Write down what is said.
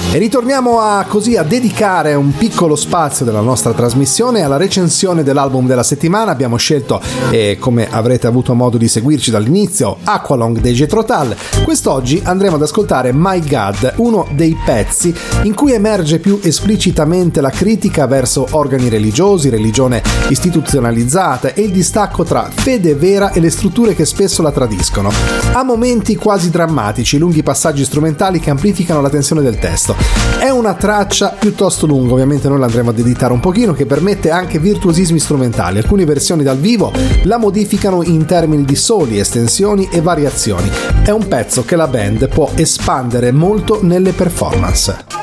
E ritorniamo a dedicare un piccolo spazio della nostra trasmissione alla recensione dell'album della settimana. Abbiamo scelto, come avrete avuto modo di seguirci dall'inizio, Aqualung dei Jethro Tull. Quest'oggi andremo ad ascoltare My God, uno dei pezzi in cui emerge più esplicitamente la critica verso organi religiosi, religione istituzionalizzata e il distacco tra fede vera e le strutture che spesso la tradiscono. Ha momenti quasi drammatici, lunghi passaggi strumentali che amplificano la tensione del testo. È una traccia piuttosto lunga, ovviamente noi l'andremo ad editare un pochino, che permette anche virtuosismi strumentali. Alcune versioni dal vivo la modificano in termini di soli, estensioni e variazioni. È un pezzo che la band può espandere molto nelle performance.